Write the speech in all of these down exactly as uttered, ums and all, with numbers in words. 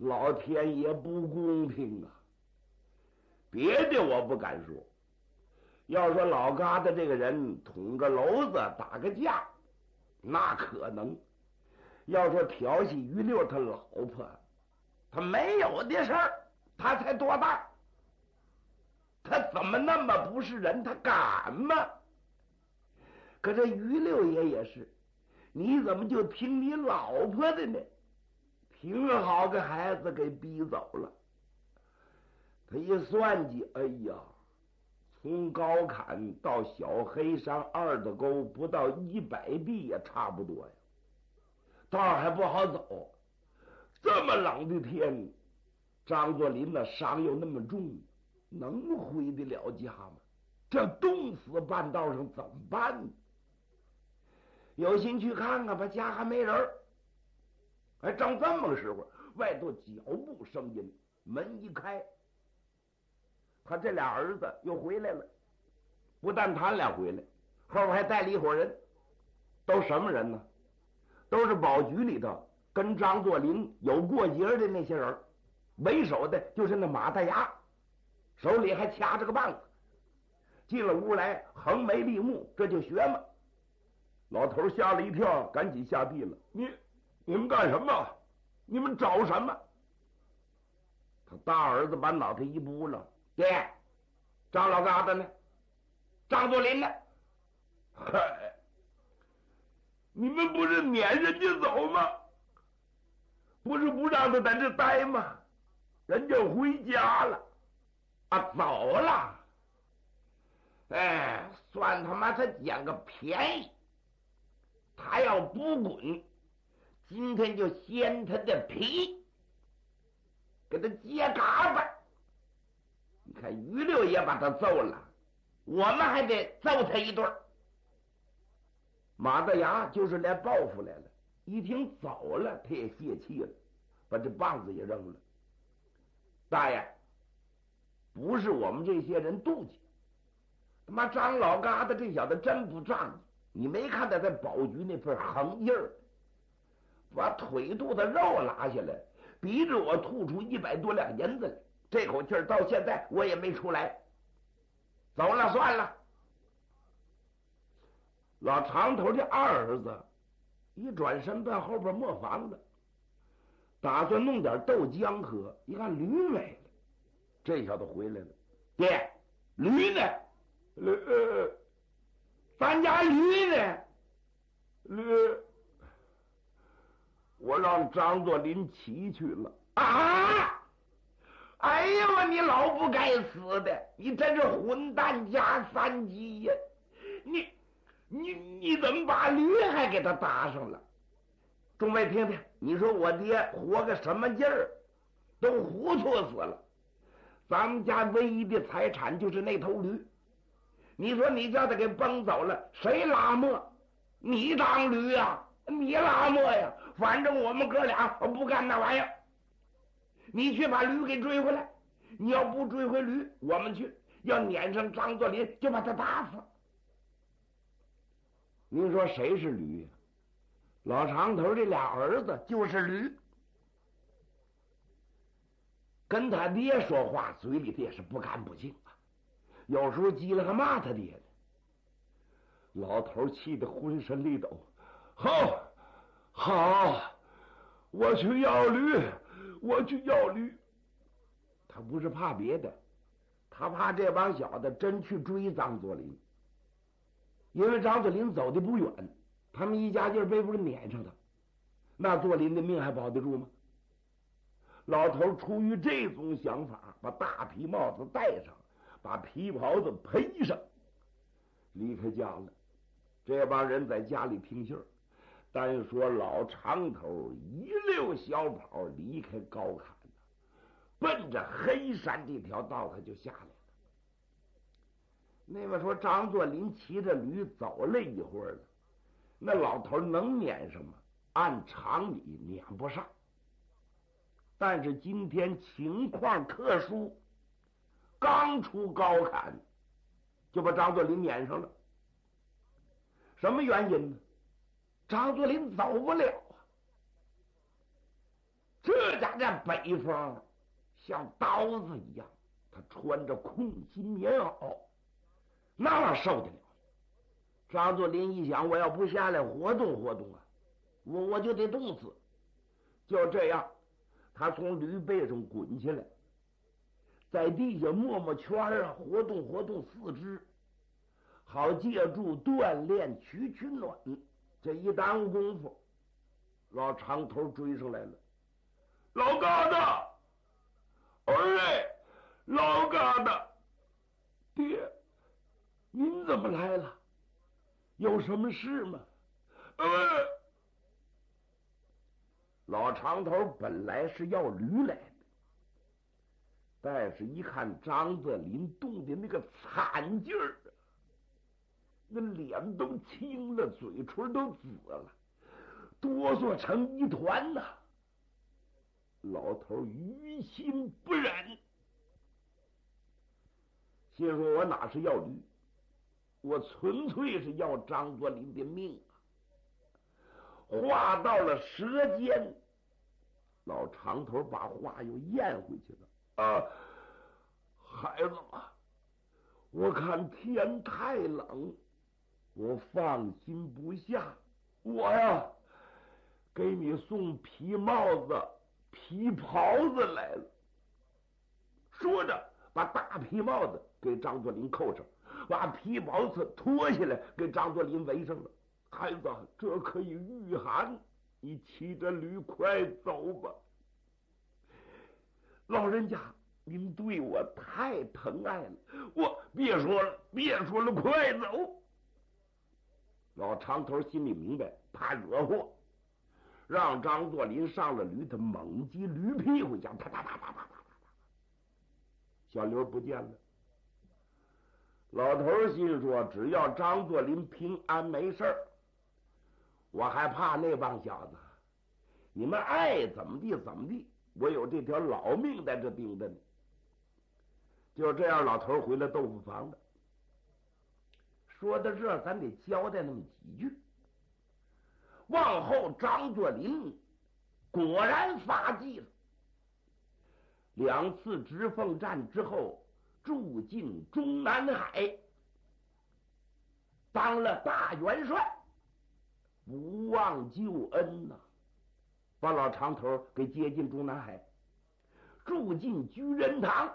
老天爷不公平啊！别的我不敢说，要说老疙瘩这个人捅个娄子打个架，那可能；要说调戏于六他老婆，他没有的事儿，他才多大，他怎么那么不是人？他敢吗？可这于六爷也是，你怎么就听你老婆的呢？挺好个孩子给逼走了。他一算计，哎呀，从高坎到小黑山二子沟不到一百臂也差不多呀，道还不好走。这么冷的天，张作霖那伤又那么重，能回得了家吗？这冻死半道上怎么办呢？有心去看看吧，家还没人。哎，正这么个时候，外头脚步声音，门一开，他这俩儿子又回来了。不但他俩回来，后边还带了一伙人。都什么人呢？都是保局里头跟张作霖有过节的那些人。为首的就是那马大牙，手里还掐着个棒子。进了屋来，横眉立目，这就学嘛。老头吓了一跳，赶紧下地了。你你们干什么？你们找什么？他大儿子把脑袋一拨了，爹，张老疙瘩呢？张作霖呢？嗨，你们不是撵人家走吗？不是不让他在这待吗？人家回家了啊，走了。哎，算他妈他捡个便宜，他要不滚，今天就掀他的皮，给他揭嘎巴。你看于六爷把他揍了，我们还得揍他一顿。马大牙就是来报复来了，一听走了，他也泄气了，把这棒子也扔了。大爷，不是我们这些人妒忌，他妈张老疙瘩这小子真不仗义，你没看他在保局那份横印儿，把腿肚子肉拉下来，逼着我吐出一百多两银子来，这口气儿到现在我也没出来。走了算了。老长头的二儿子一转身奔后边磨房子，打算弄点豆浆喝，一看驴没了，这小子回来了。爹，驴呢？驴，呃，咱家驴呢？驴，我让张作霖骑去了。啊！哎呦，你老不该死的，你真是混蛋加三级呀！你你你怎么把驴还给他搭上了？众位听听，你说我爹活个什么劲儿，都糊涂死了。咱们家唯一的财产就是那头驴，你说你叫他给崩走了，谁拉磨？你当驴呀？你拉磨呀？反正我们哥俩不干那玩意儿。你去把驴给追回来，你要不追回驴，我们去，要撵上张作霖就把他打死。您说谁是驴呀？老长头这俩儿子就是驴。跟他爹说话，嘴里他也是不干不净啊，有时候急了还骂他爹呢。老头气得浑身力抖，好，好，我去要驴，我去要驴。他不是怕别的，他怕这帮小子真去追张作霖，因为张作霖走的不远，他们一家劲儿背不是撵上他，那作霖的命还保得住吗？老头出于这种想法，把大皮帽子戴上，把皮袍子披上，离开家了。这帮人在家里听信儿，单说老长头一溜小跑离开高坎，奔着黑山这条道他就下来了。那么说张作霖骑着驴走了一会儿了，那老头能撵上吗？按常理撵不上。但是今天情况特殊，刚出高坎就把张作霖撵上了。什么原因呢？张作霖走不了啊！这家伙这北风像刀子一样，他穿着空心棉袄，那哪受得了？张作霖一想，我要不下来活动活动啊，我我就得冻死。就这样，他从驴背上滚起来，在地下摸摸圈啊，活动活动四肢，好借助锻炼取取暖。这一耽误功夫，老长头追上来了。老疙瘩，哎，老疙瘩，爹，您怎么来了？有什么事吗？呃，老长头本来是要驴来的，但是一看张作霖冻的那个惨劲儿，那脸都青了，嘴唇都紫了，哆嗦成一团呐。老头于心不忍，心说我哪是要驴，我纯粹是要张作霖的命啊！话到了舌尖，老长头把话又咽回去了。啊，孩子嘛，我看天太冷，我放心不下，我呀给你送皮帽子、皮袍子来了。说着，把大皮帽子给张作霖扣上，把皮袍子脱下来给张作霖围上了。孩子，这可以御寒，你骑着驴快走吧。老人家，您对我太疼爱了，我别说了，别说了，快走！老长头心里明白，怕惹祸，让张作霖上了驴，他猛击驴屁股，想啪啪啪啪啪啪啪，小驴不见了。老头心说，只要张作霖平安没事儿，我还怕那帮小子？你们爱怎么地怎么地，我有这条老命在这盯着呢。就这样，老头回了豆腐房了。说到这儿，咱得交代那么几句。往后，张作霖果然发迹了。两次直奉战之后，驻进中南海，当了大元帅，不忘旧恩呐、啊，把老长头给接进中南海，住进居仁堂。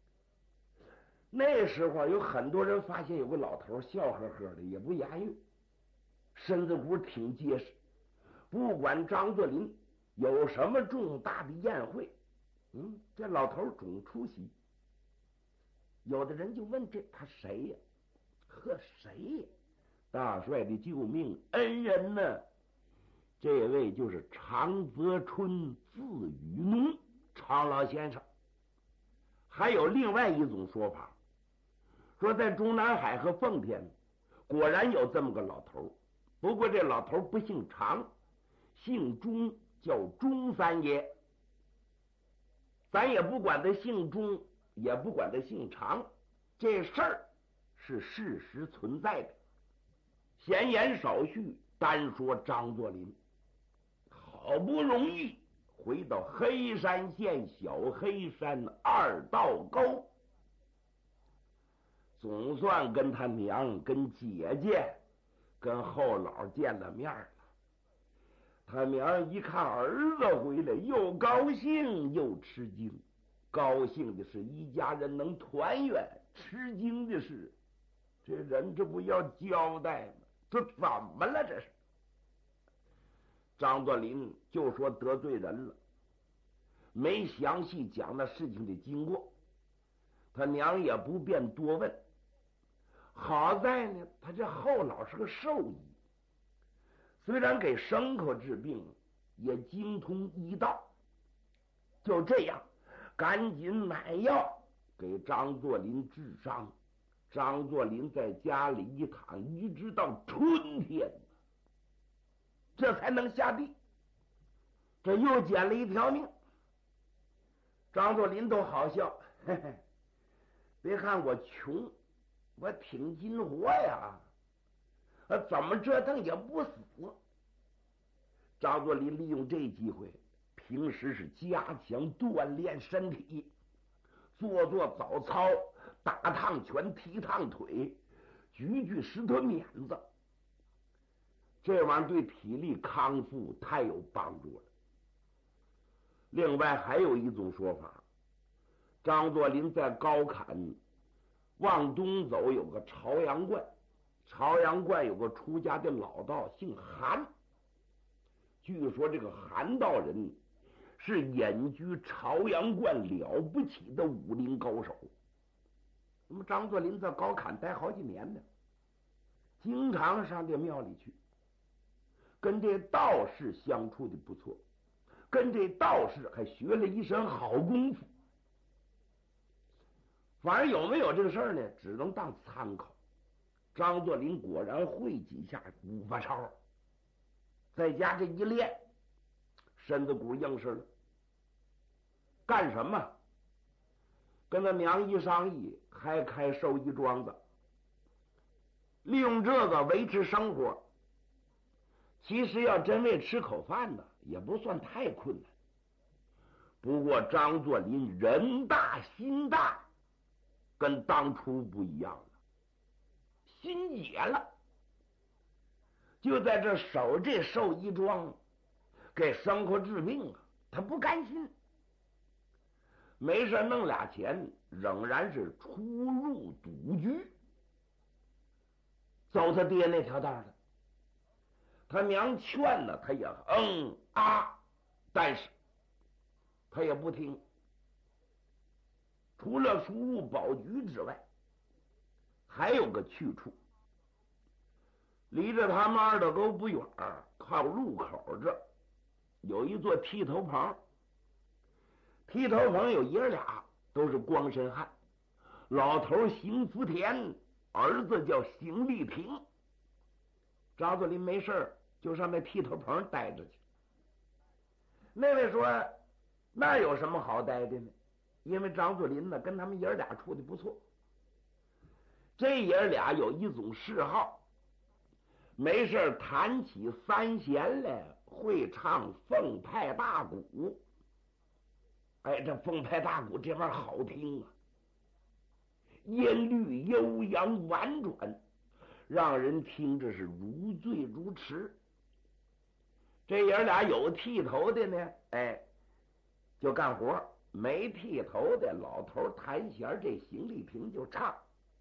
那时候有很多人发现有个老头笑呵呵的，也不言语，身子骨挺结实。不管张作霖有什么重大的宴会，嗯，这老头总出席。有的人就问这他谁呀？呵，谁呀？大帅的救命恩人呢？这位就是常泽春字雨农常老先生。还有另外一种说法，说在中南海和奉天果然有这么个老头，不过这老头不姓常，姓钟，叫钟三爷。咱也不管他姓钟，也不管他姓常，这事儿是事实存在的。闲言少叙，单说张作霖好不容易回到黑山县小黑山二道沟，总算跟他娘、跟姐姐、跟后老见了面了。他娘一看儿子回来，又高兴又吃惊。高兴的是一家人能团圆，吃惊的是这人这不要交代吗？这怎么了？这是张作霖就说得罪人了，没详细讲那事情的经过，他娘也不便多问。好在呢，他这后老是个兽医，虽然给牲口治病，也精通医道。就这样，赶紧买药给张作霖治伤。张作霖在家里一躺，一直到春天，这才能下地。这又捡了一条命。张作霖都好笑，嘿嘿，别看我穷，我挺筋活呀，怎么折腾也不死。张作霖利用这机会平时是加强锻炼身体，做做早操，打趟拳，踢趟腿，举举石头碾子，这玩意儿对体力康复太有帮助了。另外还有一种说法，张作霖在高坎往东走有个朝阳观，朝阳观有个出家的老道姓韩，据说这个韩道人是隐居朝阳观了不起的武林高手。那么张作霖在高坎待好几年呢，经常上这庙里去，跟这道士相处的不错，跟这道士还学了一身好功夫。反正有没有这个事儿呢，只能当参考。张作霖果然会几下五八超，在家这一练，身子骨硬实了。干什么？跟他娘一商议，还开寿衣庄子，利用这个维持生活。其实要真为吃口饭呢，也不算太困难。不过张作霖人大心大，跟当初不一样了，心野了，就在这守这寿衣庄，给生活治病啊，他不甘心。没事弄俩钱，仍然是出入赌局，走他爹那条道的。他娘劝了，他也嗯啊，但是他也不听。除了出入保局之外，还有个去处，离着他们二道沟不远，靠路口这有一座剃头棚。剃头棚有爷俩，都是光身汉，老头邢福田，儿子叫邢立平。张作霖没事就上那剃头棚待着去。那位说那有什么好待的呢？因为张作霖呢跟他们爷俩处的不错。这爷俩有一种嗜好，没事弹起三弦来，会唱凤派大鼓。哎，这凤派大鼓这玩意儿好听啊，音律悠扬婉转，让人听着是如醉如痴。这爷俩有剃头的呢，哎，就干活；没剃头的，老头弹弦，这邢立平就唱。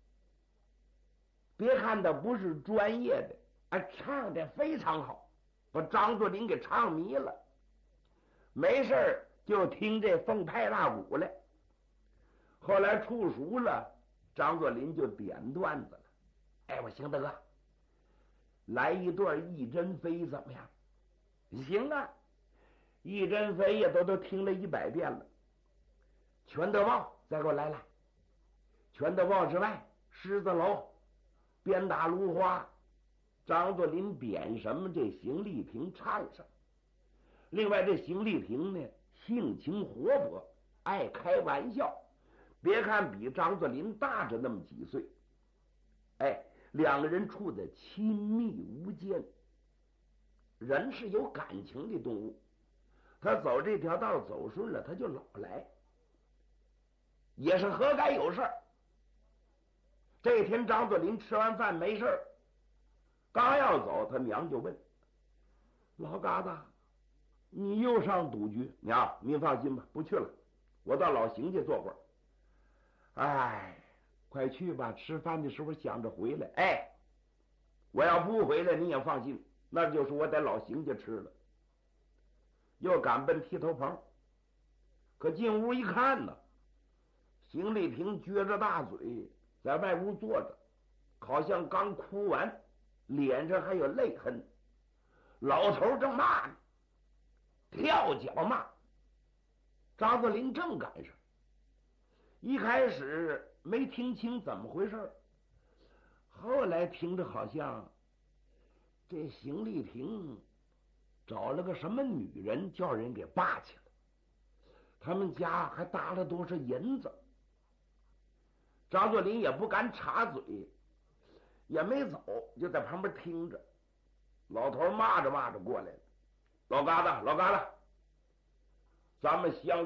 别看他不是专业的，哎，唱的非常好，把张作霖给唱迷了。没事就听这凤派大鼓来。后来处熟了，张作霖就点段子了。哎，我邢大哥，来一段一针飞怎么样？行啊，一针飞也都都听了一百遍了。全德报再给我来来。全德报之外，狮子楼、鞭打芦花，张作霖点什么，这邢立平唱什么。另外这邢立平呢，性情活泼，爱开玩笑。别看比张作霖大着那么几岁，哎，两个人处的亲密无间。人是有感情的动物，他走这条道走顺了，他就老来，也是何该有事。这天张作霖吃完饭没事，刚要走，他娘就问：老嘎子，你又上赌局？娘，您放心吧，不去了，我到老邢家坐会儿。哎，快去吧，吃饭的时候想着回来。哎，我要不回来你也放心，那就是我在老邢家吃了。又赶奔剃头棚，可进屋一看呢，邢立平撅着大嘴在外屋坐着，好像刚哭完，脸上还有泪痕。老头正骂呢，跳脚骂。张作霖正赶上，一开始没听清怎么回事，后来听着好像这邢立平找了个什么女人，叫人给扒去了，他们家还搭了多少银子。张作霖也不敢插嘴，也没走，就在旁边听着。老头骂着骂着过来了：老疙瘩，老疙瘩， 咱们相